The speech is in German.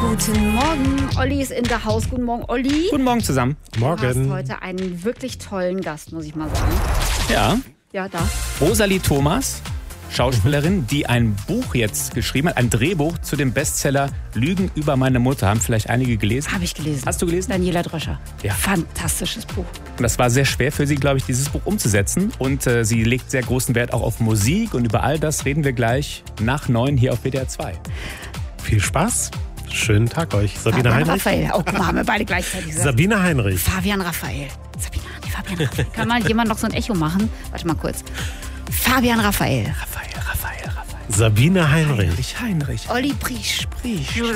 Guten Morgen, Olli ist in der Haus. Guten Morgen, Olli. Guten Morgen zusammen. Du hast heute einen wirklich tollen Gast, muss ich mal sagen. Ja. Ja, da. Rosalie Thomas, Schauspielerin, die ein Buch jetzt geschrieben hat, ein Drehbuch zu dem Bestseller Lügen über meine Mutter. Haben vielleicht einige gelesen? Habe ich gelesen. Hast du gelesen? Daniela Dröscher. Ja. Fantastisches Buch. Und das war sehr schwer für sie, glaube ich, dieses Buch umzusetzen. Und sie legt sehr großen Wert auch auf Musik. Und über all das reden wir gleich nach 9 hier auf WDR 2. Viel Spaß. Schönen Tag euch. Sabine Heinrich. Raphael. Oh, guck mal, haben wir beide gleichzeitig gesagt. Sabine Heinrich. Fabian Raphael. Fabian Raphael. Kann mal jemand noch so ein Echo machen? Warte mal kurz. Fabian Raphael. Raphael. Sabine Heinrich. Heinrich. Olli Priesch.